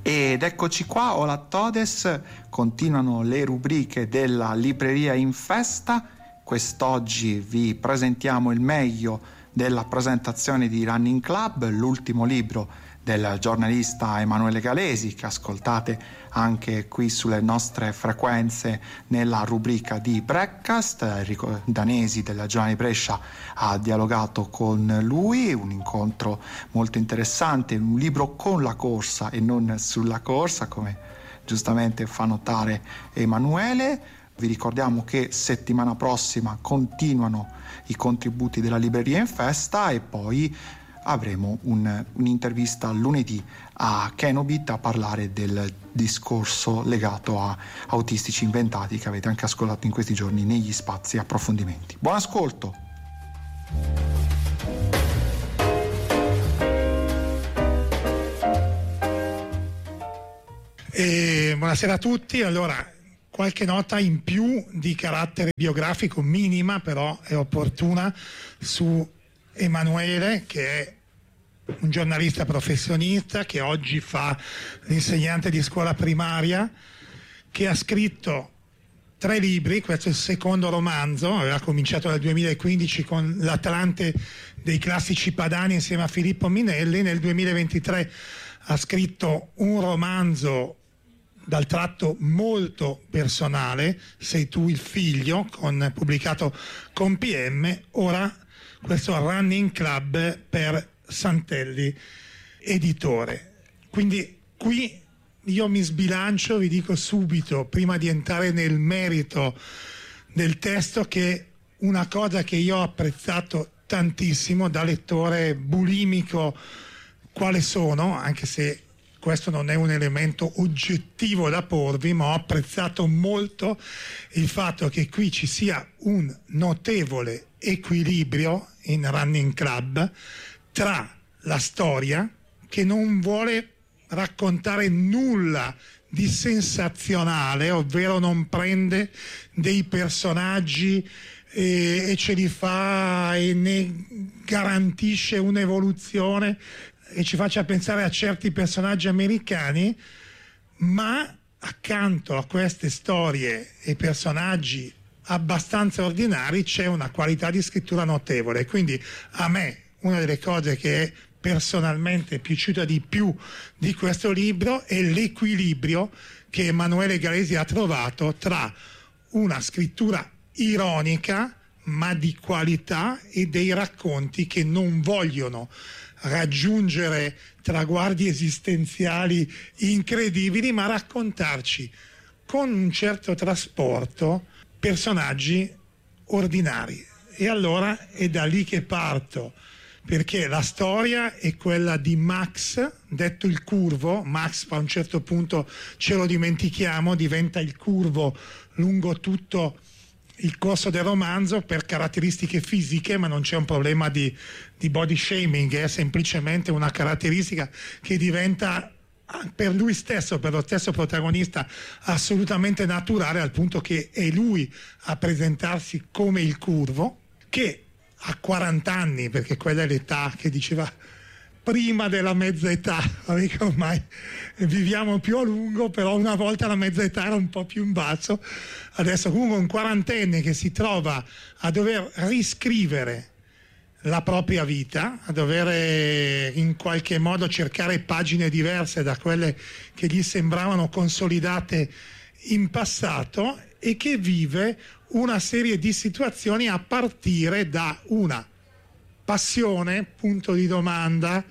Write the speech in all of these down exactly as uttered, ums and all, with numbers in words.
Ed eccoci qua, hola todes, continuano le rubriche della Libreria in Festa. Quest'oggi vi presentiamo il meglio della presentazione di Running Club, l'ultimo libro del giornalista Emanuele Galesi, che ascoltate anche qui sulle nostre frequenze nella rubrica di Breakcast. Enrico Danesi della Giornale di Brescia ha dialogato con lui, un incontro molto interessante, un libro con la corsa e non sulla corsa, come giustamente fa notare Emanuele. Vi ricordiamo che settimana prossima continuano i contributi della Libreria in Festa e poi avremo un, un'intervista lunedì a Kenobit a parlare del discorso legato a autistici inventati che avete anche ascoltato in questi giorni negli spazi approfondimenti. Buon ascolto! E buonasera a tutti. Allora, qualche nota in più di carattere biografico, minima però è opportuna, su Emanuele, che è un giornalista professionista che oggi fa l'insegnante di scuola primaria, che ha scritto tre libri. Questo è il secondo romanzo, aveva cominciato nel duemilaquindici con L'Atlante dei classici padani insieme a Filippo Minelli. Nel duemilaventitré ha scritto un romanzo dal tratto molto personale, Sei tu il figlio, con, pubblicato con P M. Ora questo Running Club per Santelli Editore. Quindi qui io mi sbilancio, vi dico subito, prima di entrare nel merito del testo, che una cosa che io ho apprezzato tantissimo da lettore bulimico quale sono, anche se questo non è un elemento oggettivo da porvi, ma ho apprezzato molto il fatto che qui ci sia un notevole equilibrio in Running Club tra la storia, che non vuole raccontare nulla di sensazionale, ovvero non prende dei personaggi e, e ce li fa e ne garantisce un'evoluzione e ci faccia pensare a certi personaggi americani, ma accanto a queste storie e personaggi abbastanza ordinari c'è una qualità di scrittura notevole. Quindi a me una delle cose che è personalmente piaciuta di più di questo libro è l'equilibrio che Emanuele Galesi ha trovato tra una scrittura ironica ma di qualità e dei racconti che non vogliono raggiungere traguardi esistenziali incredibili, ma raccontarci con un certo trasporto personaggi ordinari. E allora è da lì che parto, perché la storia è quella di Max, detto il curvo. Max a un certo punto, ce lo dimentichiamo, diventa il curvo lungo tutto il corso del romanzo per caratteristiche fisiche, ma non c'è un problema di, di body shaming, è semplicemente una caratteristica che diventa per lui stesso, per lo stesso protagonista, assolutamente naturale, al punto che è lui a presentarsi come il curvo, che a quaranta anni, perché quella è l'età che diceva prima della mezza età, perché ormai viviamo più a lungo, però una volta la mezza età era un po' più in basso. Adesso comunque un quarantenne che si trova a dover riscrivere la propria vita, a dover in qualche modo cercare pagine diverse da quelle che gli sembravano consolidate in passato, e che vive una serie di situazioni a partire da una passione, punto di domanda,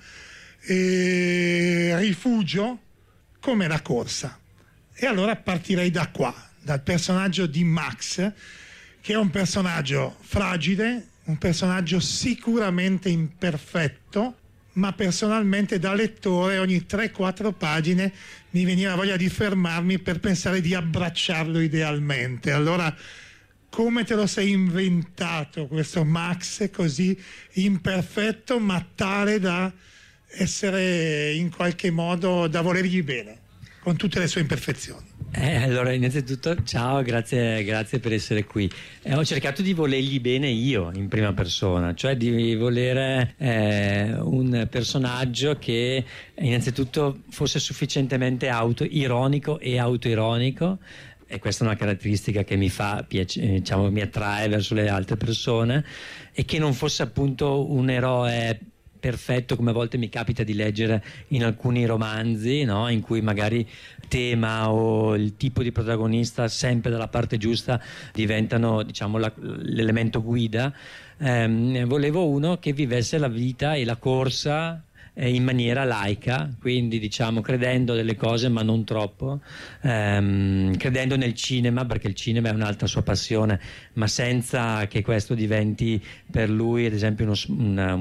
eh, rifugio, come la corsa. E allora partirei da qua, dal personaggio di Max, che è un personaggio fragile, un personaggio sicuramente imperfetto, ma personalmente da lettore ogni tre quattro pagine mi veniva voglia di fermarmi per pensare di abbracciarlo idealmente. Allora, come te lo sei inventato questo Max così imperfetto, ma tale da essere in qualche modo, da volergli bene, con tutte le sue imperfezioni? Eh, allora, innanzitutto, ciao, grazie, grazie per essere qui. Eh, ho cercato di volergli bene io in prima persona, cioè di volere eh, un personaggio che innanzitutto fosse sufficientemente auto-ironico e autoironico, e questa è una caratteristica che mi fa piace, diciamo, mi attrae verso le altre persone, e che non fosse appunto un eroe perfetto come a volte mi capita di leggere in alcuni romanzi, no? In cui magari tema o il tipo di protagonista sempre dalla parte giusta diventano, diciamo, la, l'elemento guida. Eh, volevo uno che vivesse la vita e la corsa in maniera laica, quindi diciamo credendo delle cose ma non troppo, ehm, credendo nel cinema, perché il cinema è un'altra sua passione, ma senza che questo diventi per lui ad esempio uno, una,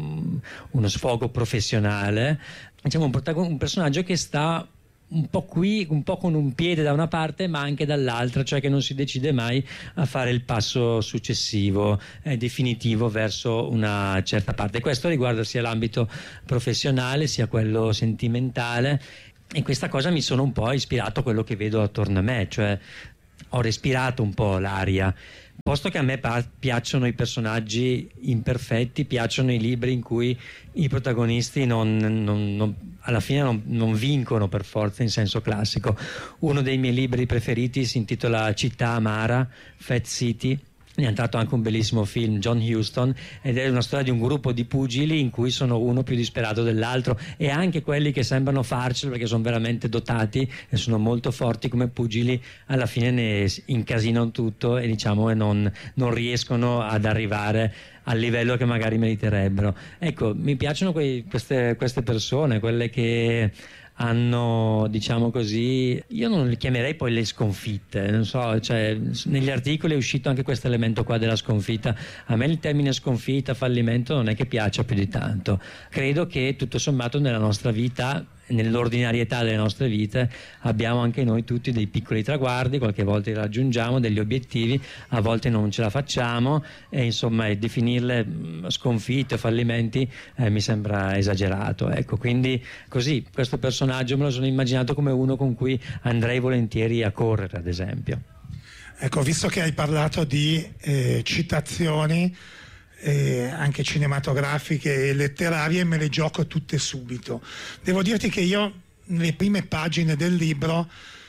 uno sfogo professionale. Diciamo un, protagon- un personaggio che sta un po' qui, un po' con un piede da una parte ma anche dall'altra, cioè che non si decide mai a fare il passo successivo, eh, definitivo verso una certa parte. Questo riguarda sia l'ambito professionale sia quello sentimentale, e questa cosa mi sono un po' ispirato a quello che vedo attorno a me, cioè ho respirato un po' l'aria. Posto che a me pa- piacciono i personaggi imperfetti, piacciono i libri in cui i protagonisti non, non, non, alla fine non, non vincono per forza in senso classico. Uno dei miei libri preferiti si intitola Città amara, Fat City. Ne è tratto anche un bellissimo film, John Huston, ed è una storia di un gruppo di pugili in cui sono uno più disperato dell'altro, e anche quelli che sembrano farcela perché sono veramente dotati e sono molto forti come pugili alla fine ne incasinano tutto e diciamo e non, non riescono ad arrivare al livello che magari meriterebbero. Ecco, mi piacciono quei, queste, queste persone, quelle che hanno, diciamo così, io non le chiamerei poi le sconfitte, non so, cioè negli articoli è uscito anche questo elemento qua della sconfitta. A me il termine sconfitta, fallimento non è che piaccia più di tanto. Credo che tutto sommato nella nostra vita, nell'ordinarietà delle nostre vite, abbiamo anche noi tutti dei piccoli traguardi, qualche volta li raggiungiamo, degli obiettivi, a volte non ce la facciamo, e insomma definirle sconfitte o fallimenti eh, mi sembra esagerato, ecco. Quindi così questo personaggio me lo sono immaginato come uno con cui andrei volentieri a correre, ad esempio. Ecco, visto che hai parlato di eh, citazioni Eh, anche cinematografiche e letterarie, me le gioco tutte subito. Devo dirti che io nelle prime pagine del libro,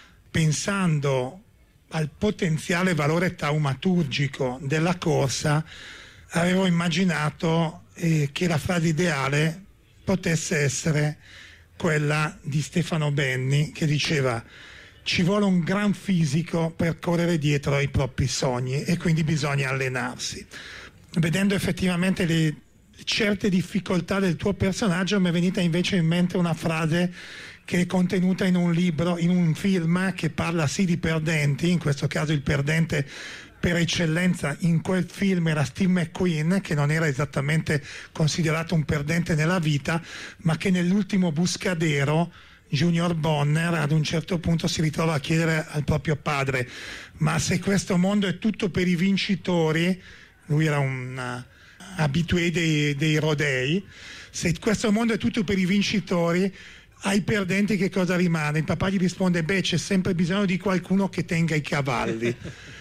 pensando al potenziale valore taumaturgico della corsa, avevo immaginato eh, che la frase ideale potesse essere quella di Stefano Benni, che diceva: ci vuole un gran fisico per correre dietro ai propri sogni e quindi bisogna allenarsi. Vedendo effettivamente le certe difficoltà del tuo personaggio, mi è venuta invece in mente una frase che è contenuta in un libro, in un film che parla sì di perdenti, in questo caso il perdente per eccellenza in quel film era Steve McQueen, che non era esattamente considerato un perdente nella vita, ma che nell'ultimo Buscadero Junior Bonner ad un certo punto si ritrova a chiedere al proprio padre: ma se questo mondo è tutto per i vincitori, lui era un uh, habitué dei, dei rodei, se questo mondo è tutto per i vincitori, ai perdenti che cosa rimane? Il papà gli risponde: beh, c'è sempre bisogno di qualcuno che tenga i cavalli.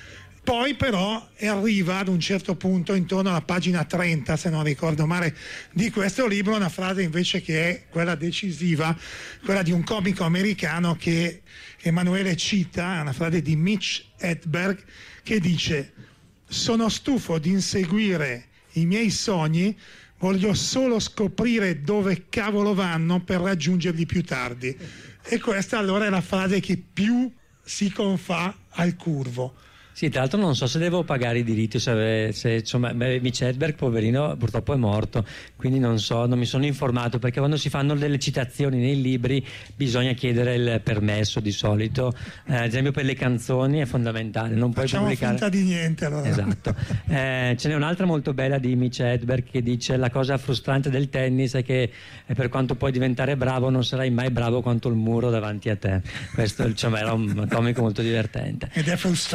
Poi però arriva ad un certo punto, intorno alla pagina trenta se non ricordo male di questo libro, una frase invece che è quella decisiva, quella di un comico americano che Emanuele cita, una frase di Mitch Hedberg, che dice: sono stufo di inseguire i miei sogni, voglio solo scoprire dove cavolo vanno per raggiungerli più tardi. E questa allora è la frase che più si confà al curvo. Sì, tra l'altro non so se devo pagare i diritti, se, se insomma, Mitch Hedberg, poverino, purtroppo è morto, quindi non so, non mi sono informato, perché quando si fanno delle citazioni nei libri bisogna chiedere il permesso di solito, eh, ad esempio per le canzoni è fondamentale, non puoi Facciamo pubblicare. finta di niente allora. Esatto. Eh, ce n'è un'altra molto bella di Mitch Hedberg che dice: la cosa frustrante del tennis è che per quanto puoi diventare bravo non sarai mai bravo quanto il muro davanti a te. Questo, insomma, era un comico molto divertente. Ed è frustrante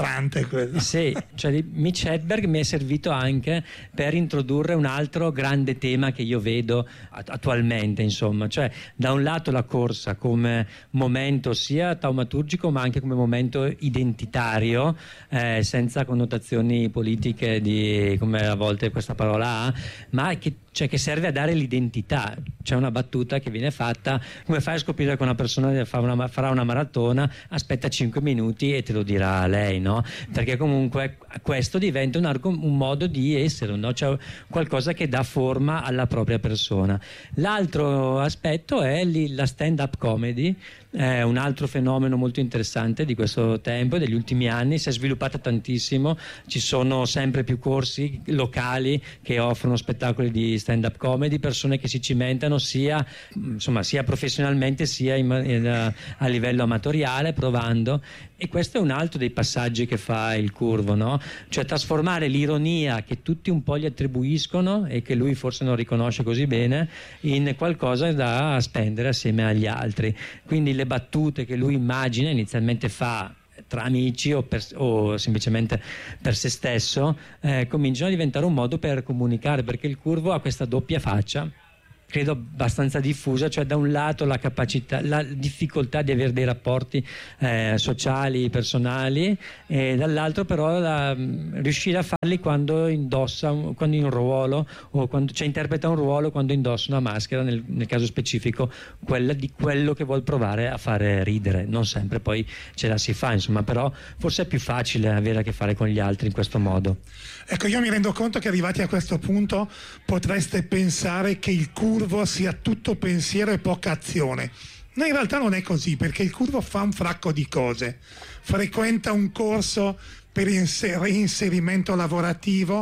quello. Sì, cioè Mitch Hedberg mi è servito anche per introdurre un altro grande tema che io vedo attualmente, insomma, cioè da un lato la corsa come momento sia taumaturgico ma anche come momento identitario, eh, senza connotazioni politiche di come a volte questa parola ha, ma che, cioè, che serve a dare l'identità. C'è una battuta che viene fatta: come fai a scoprire che una persona fa una, farà una maratona? Aspetta cinque minuti e te lo dirà lei, no? Perché comunque questo diventa un, argom- un modo di essere, no? Cioè qualcosa che dà forma alla propria persona. L'altro aspetto è lì, la stand-up comedy, è un altro fenomeno molto interessante di questo tempo, degli ultimi anni. Si è sviluppata tantissimo, ci sono sempre più corsi locali che offrono spettacoli di stand-up comedy, persone che si cimentano sia, insomma, sia professionalmente sia in, in, a livello amatoriale, provando. E questo è un altro dei passaggi che fa il Curvo, no? Cioè trasformare l'ironia che tutti un po' gli attribuiscono e che lui forse non riconosce così bene in qualcosa da spendere assieme agli altri. Quindi le battute che lui immagina, inizialmente fa tra amici o, per, o semplicemente per se stesso, eh, cominciano a diventare un modo per comunicare, perché il Curvo ha questa doppia faccia, credo abbastanza diffusa, cioè da un lato la capacità, la difficoltà di avere dei rapporti eh, sociali, personali, e dall'altro però la, riuscire a farli quando indossa un, quando in un ruolo o quando, cioè interpreta un ruolo, quando indossa una maschera, nel, nel caso specifico quella di quello che vuol provare a fare ridere. Non sempre poi ce la si fa, insomma, però forse è più facile avere a che fare con gli altri in questo modo. Ecco, io mi rendo conto che arrivati a questo punto potreste pensare che il Curvo sia tutto pensiero e poca azione. No, in realtà non è così, perché il Curvo fa un fracco di cose. Frequenta un corso per inser- reinserimento lavorativo,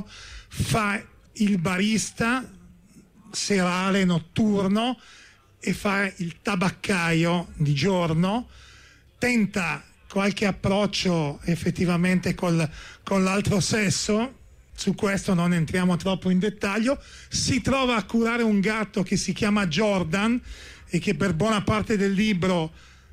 fa il barista serale, notturno, e fa il tabaccaio di giorno, tenta qualche approccio effettivamente col, con l'altro sesso. Su questo non entriamo troppo in dettaglio. Si trova a curare un gatto che si chiama Jordan e che per buona parte del libro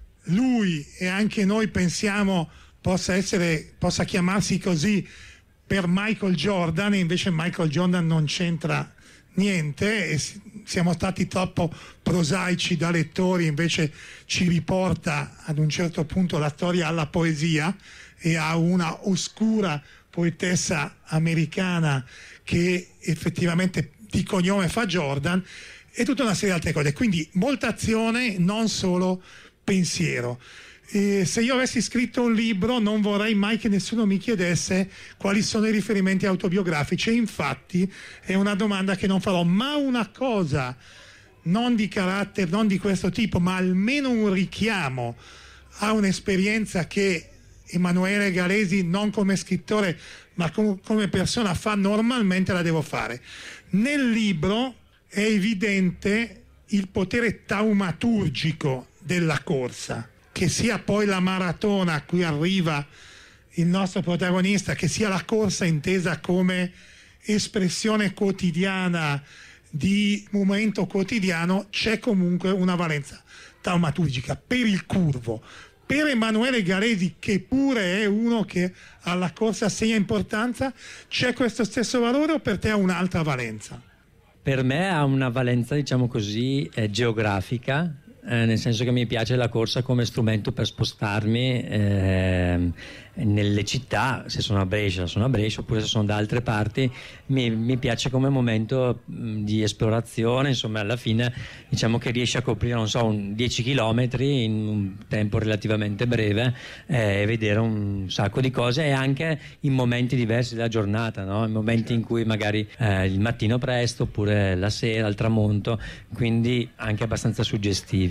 lui e anche noi pensiamo possa essere, possa chiamarsi così per Michael Jordan, e invece Michael Jordan non c'entra niente, e siamo stati troppo prosaici da lettori, invece ci riporta ad un certo punto la storia alla poesia e a una oscura poetessa americana che effettivamente di cognome fa Jordan, e tutta una serie di altre cose. Quindi molta azione, non solo pensiero. E se io avessi scritto un libro non vorrei mai che nessuno mi chiedesse quali sono i riferimenti autobiografici, e infatti è una domanda che non farò. Ma una cosa non di carattere, non di questo tipo, ma almeno un richiamo a un'esperienza che Emanuele Galesi, non come scrittore ma com- come persona, fa normalmente, la devo fare. Nel libro è evidente il potere taumaturgico della corsa, che sia poi la maratona a cui arriva il nostro protagonista, che sia la corsa intesa come espressione quotidiana di momento quotidiano, c'è comunque una valenza taumaturgica. Per il Curvo, per Emanuele Galesi, che pure è uno che alla corsa assegna importanza, c'è questo stesso valore o per te ha un'altra valenza? Per me ha una valenza, diciamo così, eh, geografica, eh, nel senso che mi piace la corsa come strumento per spostarmi eh, nelle città. Se sono a Brescia sono a Brescia, oppure se sono da altre parti mi, mi piace come momento mh, di esplorazione. Insomma, alla fine diciamo che riesci a coprire, non so, un dieci chilometri in un tempo relativamente breve eh, e vedere un sacco di cose, e anche in momenti diversi della giornata, no? In momenti in cui magari eh, il mattino presto oppure la sera al tramonto, quindi anche abbastanza suggestivi.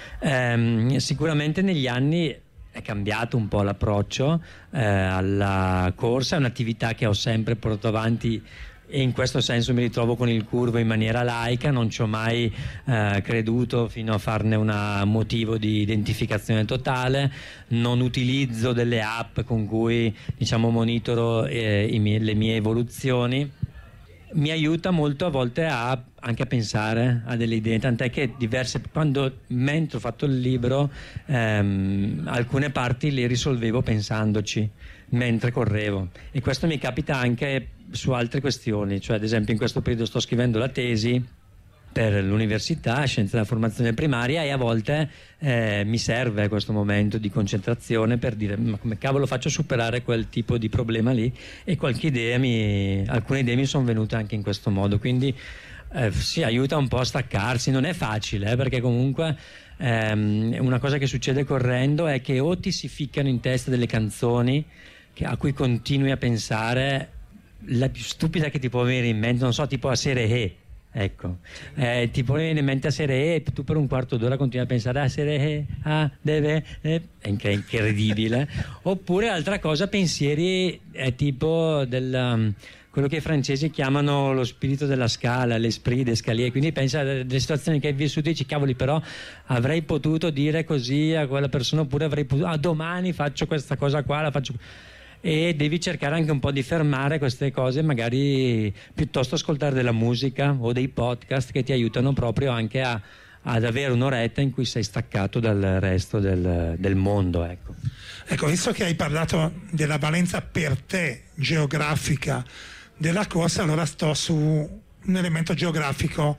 Eh, sicuramente negli anni è cambiato un po' l'approccio eh, alla corsa. È un'attività che ho sempre portato avanti, e in questo senso mi ritrovo con il Curvo in maniera laica. Non ci ho mai eh, creduto fino a farne un motivo di identificazione totale. Non utilizzo delle app con cui, diciamo, monitoro eh, i miei, le mie evoluzioni. Mi aiuta molto a volte a anche a pensare a delle idee, tant'è che diverse, quando mentre ho fatto il libro ehm, alcune parti le risolvevo pensandoci mentre correvo, e questo mi capita anche su altre questioni, cioè ad esempio in questo periodo sto scrivendo la tesi per l'università, scienze della formazione primaria, e a volte eh, mi serve questo momento di concentrazione per dire ma come cavolo faccio a superare quel tipo di problema lì, e qualche idea mi, alcune idee mi sono venute anche in questo modo, quindi eh, si aiuta un po' a staccarsi. Non è facile eh, perché comunque ehm, una cosa che succede correndo è che o ti si ficcano in testa delle canzoni che, a cui continui a pensare, la più stupida che ti può venire in mente, non so, tipo a Sere E. Ecco, eh, ti pone in mente a Sere E, tu per un quarto d'ora continui a pensare a Sere E, a deve, eh, è incredibile. Oppure altra cosa, pensieri eh, tipo del, um, quello che i francesi chiamano lo spirito della scala, l'esprit d'escalier, quindi pensa a delle situazioni che hai vissuto e dici cavoli, però avrei potuto dire così a quella persona, oppure avrei potuto, ah, domani faccio questa cosa qua, la faccio, e devi cercare anche un po' di fermare queste cose, magari piuttosto ascoltare della musica o dei podcast che ti aiutano proprio anche a, ad avere un'oretta in cui sei staccato dal resto del, del mondo. Ecco. Ecco, visto che hai parlato della valenza per te geografica della corsa, allora sto su un elemento geografico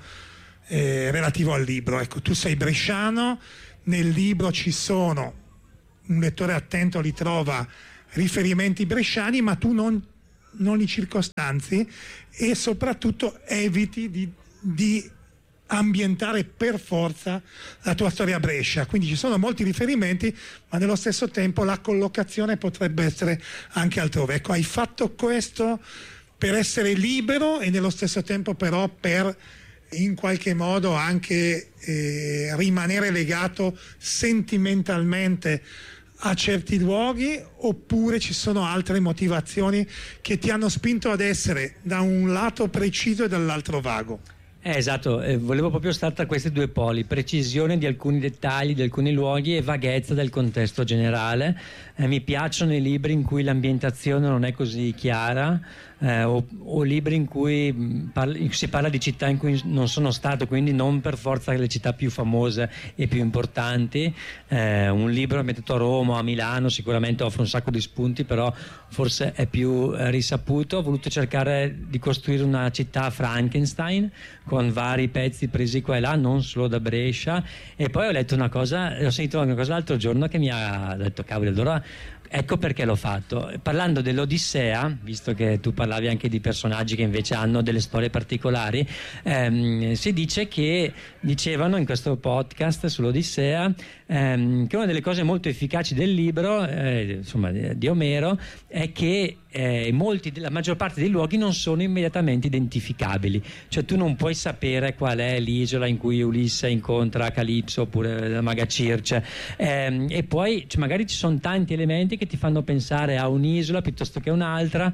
eh, relativo al libro. Ecco, tu sei bresciano, nel libro ci sono, un lettore attento li trova, riferimenti bresciani, ma tu non, non li circostanzi e soprattutto eviti di, di ambientare per forza la tua storia a Brescia, quindi ci sono molti riferimenti, ma nello stesso tempo la collocazione potrebbe essere anche altrove. Ecco, hai fatto questo per essere libero e nello stesso tempo però per in qualche modo anche eh, rimanere legato sentimentalmente a certi luoghi, oppure ci sono altre motivazioni che ti hanno spinto ad essere da un lato preciso e dall'altro vago? Eh, esatto, eh, volevo proprio stare tra questi due poli, precisione di alcuni dettagli, di alcuni luoghi, e vaghezza del contesto generale. Eh, mi piacciono i libri in cui l'ambientazione non è così chiara, eh, o, o libri in cui parla, si parla di città in cui non sono stato, quindi non per forza le città più famose e più importanti. Eh, un libro ambientato a Roma o a Milano sicuramente offre un sacco di spunti, però forse è più eh, risaputo. Ho voluto cercare di costruire una città Frankenstein con vari pezzi presi qua e là, non solo da Brescia. E poi ho letto una cosa, ho sentito una cosa l'altro giorno che mi ha detto cavolo, allora ecco perché l'ho fatto. Parlando dell'Odissea, visto che tu parlavi anche di personaggi che invece hanno delle storie particolari, ehm, si dice che, dicevano in questo podcast sull'Odissea, ehm, che una delle cose molto efficaci del libro, eh, insomma di Omero, è che eh, molti, la maggior parte dei luoghi non sono immediatamente identificabili, cioè tu non puoi sapere qual è l'isola in cui Ulisse incontra Calipso oppure la maga Circe, ehm, e poi cioè, magari ci sono tanti elementi che ti fanno pensare a un'isola piuttosto che a un'altra,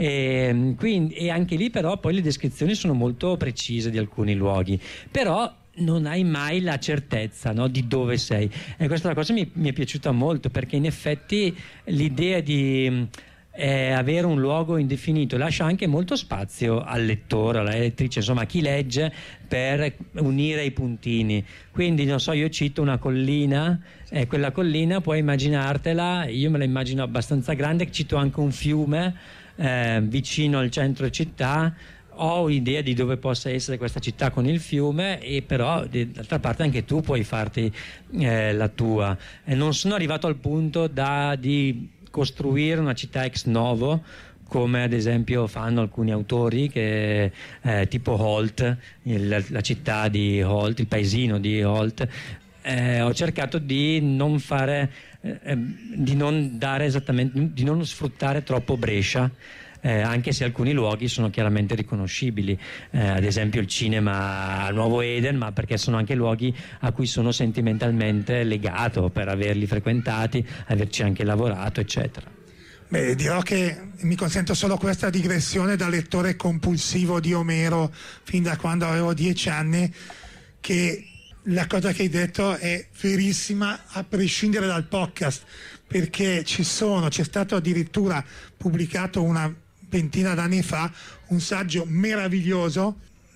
e, quindi, e anche lì però poi le descrizioni sono molto precise di alcuni luoghi, però non hai mai la certezza, no, di dove sei, e questa cosa mi, mi è piaciuta molto, perché in effetti l'idea di eh, avere un luogo indefinito lascia anche molto spazio al lettore, alla lettrice, insomma a chi legge, per unire i puntini. Quindi non so, io cito una collina, e quella collina puoi immaginartela, io me la immagino abbastanza grande, cito anche un fiume eh, vicino al centro città, ho idea di dove possa essere questa città con il fiume, e però d'altra parte anche tu puoi farti eh, la tua. E non sono arrivato al punto da, di costruire una città ex novo, come ad esempio fanno alcuni autori, che eh, tipo Holt, il, la città di Holt, il paesino di Holt. Eh, ho cercato di non fare, eh, di non dare esattamente, di non sfruttare troppo Brescia. Eh, anche se alcuni luoghi sono chiaramente riconoscibili, eh, ad esempio il cinema al Nuovo Eden, ma perché sono anche luoghi a cui sono sentimentalmente legato per averli frequentati, averci anche lavorato, eccetera. Beh, dirò che mi consento solo questa digressione da lettore compulsivo di Omero fin da quando avevo dieci anni, che la cosa che hai detto è verissima a prescindere dal podcast, perché ci sono, c'è stato addirittura pubblicato una ventina d'anni fa un saggio meraviglioso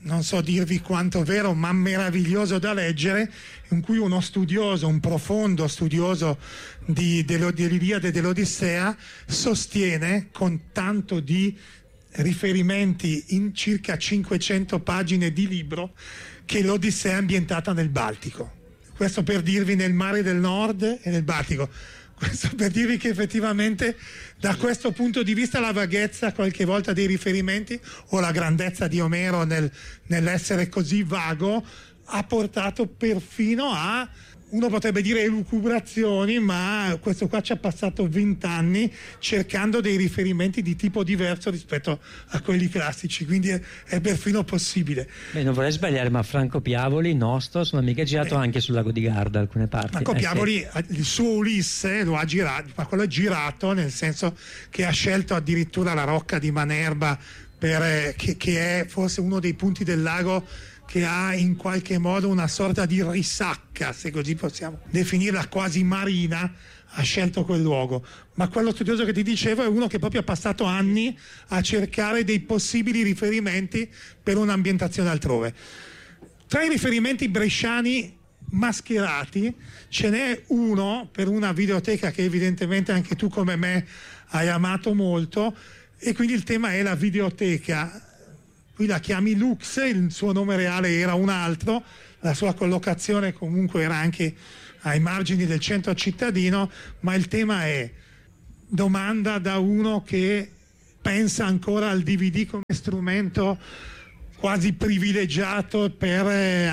non so dirvi quanto vero, ma meraviglioso da leggere, in cui uno studioso, un profondo studioso di, dell'Iliade e dell'Odissea sostiene con tanto di riferimenti in circa cinquecento pagine di libro che l'Odissea è ambientata nel Baltico. Questo per dirvi nel mare del Nord e nel Baltico. Questo per dirvi che effettivamente da questo punto di vista la vaghezza qualche volta dei riferimenti o la grandezza di Omero nel, nell'essere così vago ha portato perfino a, uno potrebbe dire elucubrazioni, ma questo qua ci ha passato vent'anni cercando dei riferimenti di tipo diverso rispetto a quelli classici, quindi è, è perfino possibile. Beh, non vorrei sbagliare, ma Franco Piavoli, nostro, insomma, mica girato eh, anche sul lago di Garda da alcune parti. Franco eh, Piavoli, sì. Il suo Ulisse lo ha girato, ma quello è girato nel senso che ha scelto addirittura la rocca di Manerba, per, che, che è forse uno dei punti del lago che ha in qualche modo una sorta di risacca, se così possiamo definirla, quasi marina, ha scelto quel luogo. Ma quello studioso che ti dicevo è uno che proprio ha passato anni a cercare dei possibili riferimenti per un'ambientazione altrove. Tra i riferimenti bresciani mascherati ce n'è uno per una videoteca che evidentemente anche tu come me hai amato molto, e quindi il tema è la videoteca. Qui la chiami Lux, il suo nome reale era un altro, la sua collocazione comunque era anche ai margini del centro cittadino, ma il tema è domanda da uno che pensa ancora al D V D come strumento quasi privilegiato per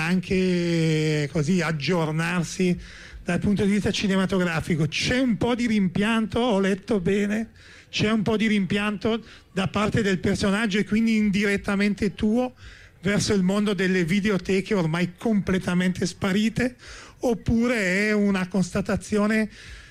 anche così aggiornarsi dal punto di vista cinematografico. C'è un po' di rimpianto, ho letto bene, c'è un po' di rimpianto da parte del personaggio e quindi indirettamente tuo verso il mondo delle videoteche ormai completamente sparite, oppure è una constatazione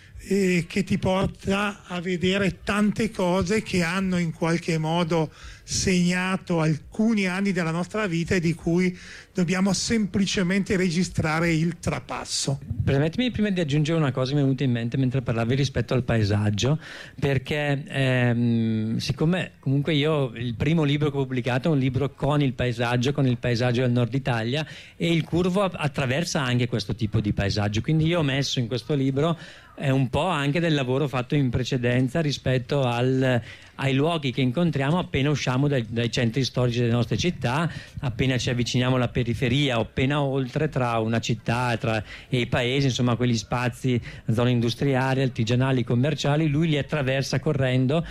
eh, che ti porta a vedere tante cose che hanno in qualche modo segnato alcuni anni della nostra vita e di cui dobbiamo semplicemente registrare il trapasso. Permettimi prima di aggiungere una cosa che mi è venuta in mente mentre parlavi rispetto al paesaggio, perché ehm, siccome comunque io il primo libro che ho pubblicato è un libro con il paesaggio, con il paesaggio del nord Italia, e il curvo attraversa anche questo tipo di paesaggio, quindi io ho messo in questo libro è un po' anche del lavoro fatto in precedenza rispetto al, ai luoghi che incontriamo appena usciamo dai, dai centri storici delle nostre città, appena ci avviciniamo alla periferia o appena oltre tra una città tra, e i paesi, insomma quegli spazi, zone industriali, artigianali, commerciali, lui li attraversa correndo.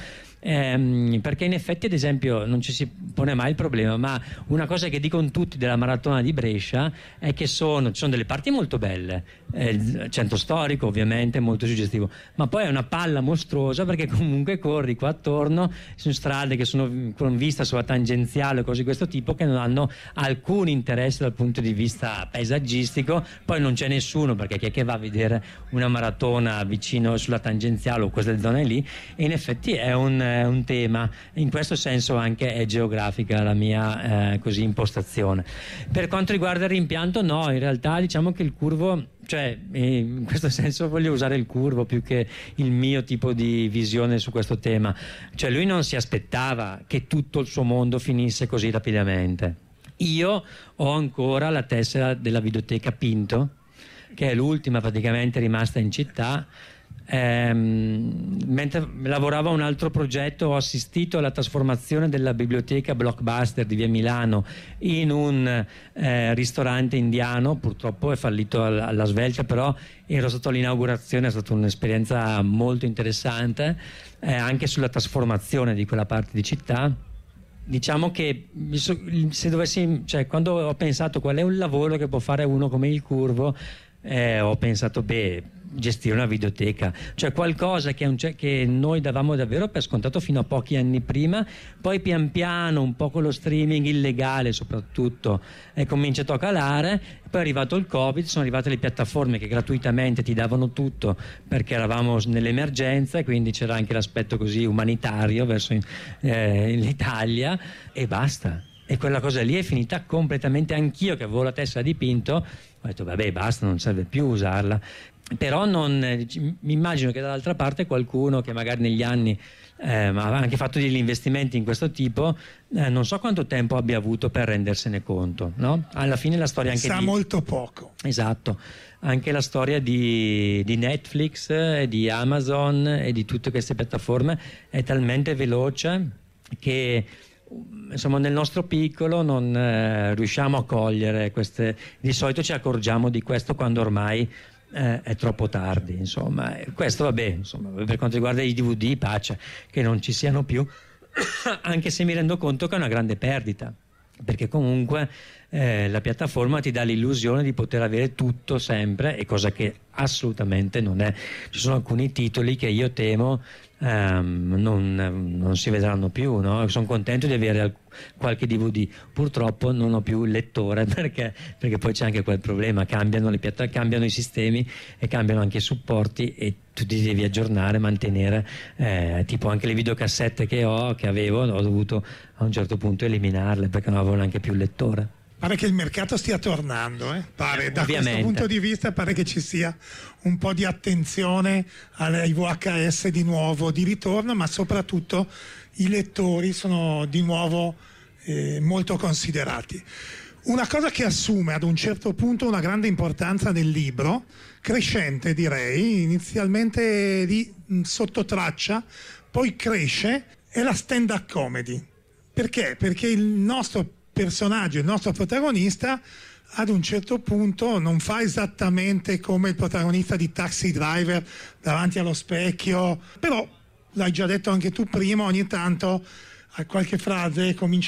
Ehm, perché in effetti ad esempio non ci si pone mai il problema, ma una cosa che dicono tutti della maratona di Brescia è che sono, ci sono delle parti molto belle, eh, il centro storico ovviamente molto suggestivo, ma poi è una palla mostruosa perché comunque corri qua attorno su strade che sono con vista sulla tangenziale o cose di questo tipo che non hanno alcun interesse dal punto di vista paesaggistico. Poi non c'è nessuno, perché chi è che va a vedere una maratona vicino sulla tangenziale o quelle zone lì, e in effetti è un è un tema, in questo senso anche è geografica la mia eh, così impostazione. Per quanto riguarda il rimpianto, no, in realtà diciamo che il curvo, cioè in questo senso voglio usare il curvo più che il mio tipo di visione su questo tema, cioè lui non si aspettava che tutto il suo mondo finisse così rapidamente. Io ho ancora la tessera della videoteca Pinto, che è l'ultima praticamente rimasta in città. Ehm, mentre lavoravo a un altro progetto ho assistito alla trasformazione della biblioteca Blockbuster di via Milano in un eh, ristorante indiano. Purtroppo è fallito alla, alla svelta, però ero stato all'inaugurazione, è stata un'esperienza molto interessante eh, anche sulla trasformazione di quella parte di città. Diciamo che se dovessi, cioè, quando ho pensato qual è un lavoro che può fare uno come il Curvo, eh, ho pensato beh, gestire una videoteca, cioè qualcosa che, un, che noi davamo davvero per scontato fino a pochi anni prima, poi pian piano un po' con lo streaming illegale soprattutto è cominciato a calare, poi è arrivato il Covid, sono arrivate le piattaforme che gratuitamente ti davano tutto perché eravamo nell'emergenza e quindi c'era anche l'aspetto così umanitario verso eh, l'Italia, e basta. E quella cosa lì è finita completamente. Anch'io che avevo la tessera di Pinto ho detto vabbè basta, non serve più usarla. però non, mi immagino che dall'altra parte qualcuno che magari negli anni eh, ha anche fatto degli investimenti in questo tipo, eh, non so quanto tempo abbia avuto per rendersene conto, no? Alla fine la storia anche sa di... molto poco. Esatto, anche la storia di, di Netflix e di Amazon e di tutte queste piattaforme è talmente veloce che insomma nel nostro piccolo non eh, riusciamo a cogliere queste, di solito ci accorgiamo di questo quando ormai eh, è troppo tardi, insomma. Questo vabbè, insomma, per quanto riguarda i D V D, pace che non ci siano più, anche se mi rendo conto che è una grande perdita, perché comunque eh, la piattaforma ti dà l'illusione di poter avere tutto sempre, e cosa che assolutamente non è. Ci sono alcuni titoli che io temo ehm, non, non si vedranno più, no? Sono contento di avere qualche D V D, purtroppo non ho più il lettore perché, perché poi c'è anche quel problema, cambiano le piattaforme, cambiano i sistemi e cambiano anche i supporti e tu ti devi aggiornare, mantenere eh, tipo anche le videocassette che ho, che avevo, ho dovuto a un certo punto eliminarle perché non avevo neanche più il lettore. Pare che il mercato stia tornando, eh? Pare, da Ovviamente. questo punto di vista pare che ci sia un po' di attenzione ai V H S di nuovo di ritorno, ma soprattutto i lettori sono di nuovo eh, molto considerati. Una cosa che assume ad un certo punto una grande importanza nel libro, crescente direi, inizialmente di sotto traccia, poi cresce, è la stand-up comedy. Perché? Perché il nostro personaggio, il nostro protagonista, ad un certo punto non fa esattamente come il protagonista di Taxi Driver davanti allo specchio, però l'hai già detto anche tu prima, ogni tanto a qualche frase comincia